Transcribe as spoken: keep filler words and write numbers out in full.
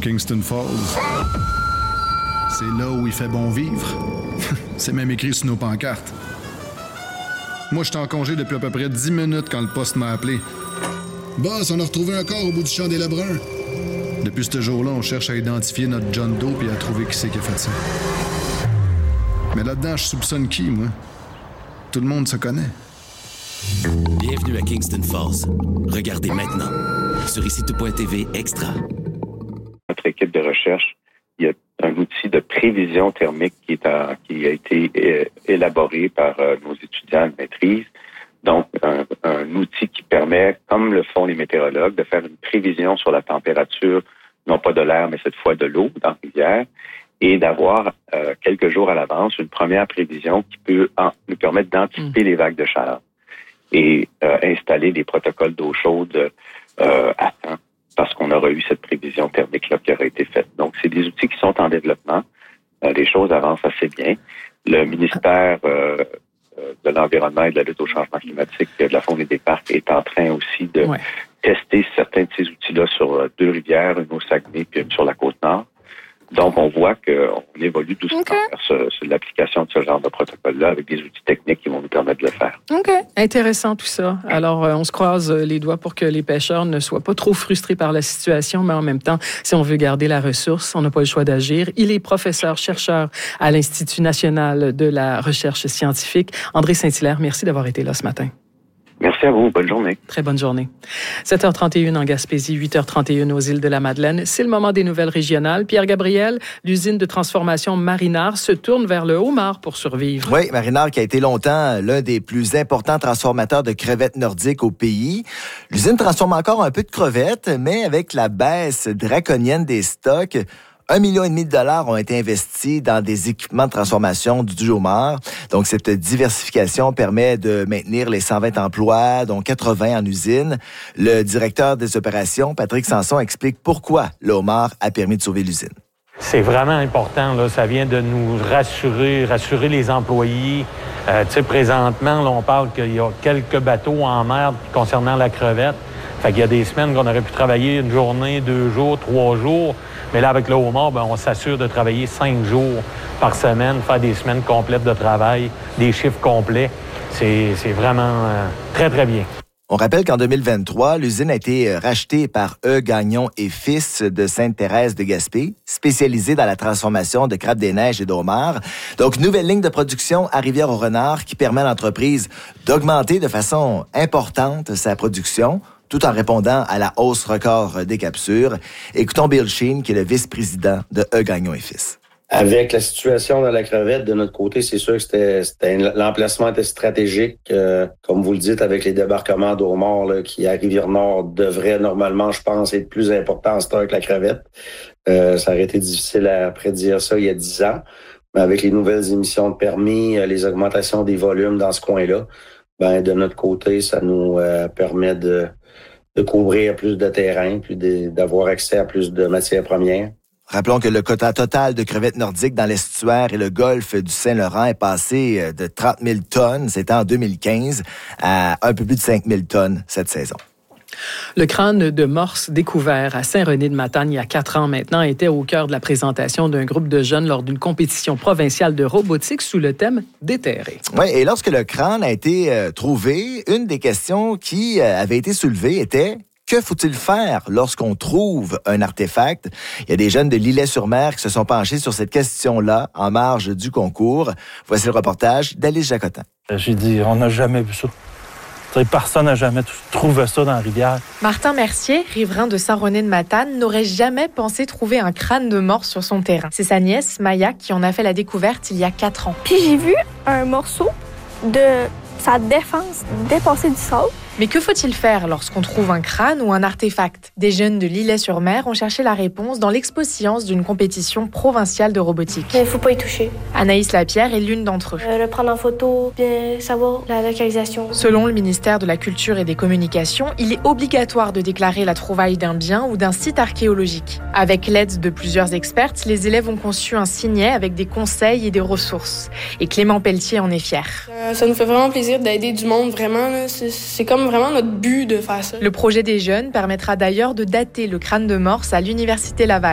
Kingston Falls. C'est là où il fait bon vivre. C'est même écrit sur nos pancartes. Moi, j'étais en congé depuis à peu près dix minutes quand le poste m'a appelé. Boss, on a retrouvé un corps au bout du champ des Lebrun. Depuis ce jour-là, on cherche à identifier notre John Doe et à trouver qui c'est qui a fait ça. Mais là-dedans, je soupçonne qui, moi? Tout le monde se connaît. Bienvenue à Kingston Falls. Regardez maintenant sur ici tout point t v Extra. Notre équipe de recherche, il y a un outil de prévision thermique qui, est en, qui a été é, élaboré par euh, nos étudiants de maîtrise. Donc, un, un outil qui permet, comme le font les météorologues, de faire une prévision sur la température, non pas de l'air, mais cette fois de l'eau dans la rivière, et d'avoir euh, quelques jours à l'avance une première prévision qui peut en, nous permettre d'anticiper mmh. les vagues de chaleur et euh, installer des protocoles d'eau chaude euh, à temps, parce qu'on aura eu cette prévision thermique-là qui aura été faite. Donc, c'est des outils qui sont en développement. Euh, les choses avancent assez bien. Le ministère euh, de l'Environnement et de la lutte au changement climatique, de la faune et des parcs, est en train aussi de ouais. tester certains de ces outils-là sur euh, deux rivières, une au Saguenay puis une sur la Côte-Nord. Donc, on voit qu'on évolue doucement okay. vers ce, ce, l'application de ce genre de protocole-là avec des outils techniques qui vont nous permettre de le faire. OK. Intéressant tout ça. Alors, euh, on se croise les doigts pour que les pêcheurs ne soient pas trop frustrés par la situation, mais en même temps, si on veut garder la ressource, on n'a pas le choix d'agir. Il est professeur-chercheur à l'Institut national de la recherche scientifique. André Saint-Hilaire, merci d'avoir été là ce matin. Merci à vous. Bonne journée. Très bonne journée. sept heures trente et une en Gaspésie, huit heures trente et une aux îles de la Madeleine. C'est le moment des nouvelles régionales. Pierre Gabriel, l'usine de transformation Marinard se tourne vers le homard pour survivre. Oui, Marinard qui a été longtemps l'un des plus importants transformateurs de crevettes nordiques au pays. L'usine transforme encore un peu de crevettes, mais avec la baisse draconienne des stocks, Un million et demi de dollars ont été investis dans des équipements de transformation du homard. Donc, cette diversification permet de maintenir les cent vingt emplois, dont quatre-vingts en usine. Le directeur des opérations, Patrick Sanson, explique pourquoi le homard a permis de sauver l'usine. C'est vraiment important, là. Ça vient de nous rassurer, rassurer les employés. Euh, tu sais, présentement, là, on parle qu'il y a quelques bateaux en mer concernant la crevette. Fait qu'il y a des semaines qu'on aurait pu travailler une journée, deux jours, trois jours. Mais là, avec le homard, ben, on s'assure de travailler cinq jours par semaine, faire des semaines complètes de travail, des chiffres complets. C'est, c'est vraiment euh, très, très bien. On rappelle qu'en deux mille vingt-trois, l'usine a été rachetée par E. Gagnon et Fils de Sainte-Thérèse de Gaspé, spécialisée dans la transformation de crabes des neiges et d'homards. Donc, nouvelle ligne de production à Rivière-au-Renard qui permet à l'entreprise d'augmenter de façon importante sa production, tout en répondant à la hausse record des captures. Écoutons Bill Sheen, qui est le vice-président de E. Gagnon et Fils. Avec la situation dans la crevette, de notre côté, c'est sûr que c'était, c'était l'emplacement était stratégique. Euh, comme vous le dites, avec les débarquements d'homards là, qui, à Rivière-Nord, devraient normalement, je pense, être plus importants en stock que la crevette. Euh, ça aurait été difficile à prédire ça il y a dix ans. Mais avec les nouvelles émissions de permis, les augmentations des volumes dans ce coin-là, ben de notre côté, ça nous euh, permet de, de couvrir plus de terrain, puis de, d'avoir accès à plus de matières premières. Rappelons que le quota total de crevettes nordiques dans l'estuaire et le golfe du Saint-Laurent est passé de trente mille tonnes, c'était en deux mille quinze, à un peu plus de cinq mille tonnes cette saison. Le crâne de morse découvert à Saint-René-de-Matane il y a quatre ans maintenant était au cœur de la présentation d'un groupe de jeunes lors d'une compétition provinciale de robotique sous le thème « Déterré ». Oui, et lorsque le crâne a été euh, trouvé, une des questions qui euh, avait été soulevée était... Que faut-il faire lorsqu'on trouve un artefact? Il y a des jeunes de L'Îlet-sur-Mer qui se sont penchés sur cette question-là en marge du concours. Voici le reportage d'Alice Jacotin. J'ai dit, on n'a jamais vu ça. T'sais, personne n'a jamais trouvé ça dans la rivière. Martin Mercier, riverain de Saint-René-de-Matane, n'aurait jamais pensé trouver un crâne de morse sur son terrain. C'est sa nièce, Maya, qui en a fait la découverte il y a quatre ans. Puis j'ai vu un morceau de sa défense dépasser du sol. Mais que faut-il faire lorsqu'on trouve un crâne ou un artefact? Des jeunes de L'Îlet-sur-Mer ont cherché la réponse dans l'expo science d'une compétition provinciale de robotique. Il ne faut pas y toucher. Anaïs Lapierre est l'une d'entre eux. Euh, le prendre en photo, bien savoir la localisation. Selon le ministère de la Culture et des Communications, il est obligatoire de déclarer la trouvaille d'un bien ou d'un site archéologique. Avec l'aide de plusieurs expertes, les élèves ont conçu un signet avec des conseils et des ressources. Et Clément Pelletier en est fier. Euh, ça nous fait vraiment plaisir d'aider du monde, vraiment. Là. C'est, c'est comme vraiment notre but de faire ça. Le projet des jeunes permettra d'ailleurs de dater le crâne de morse à l'Université Laval.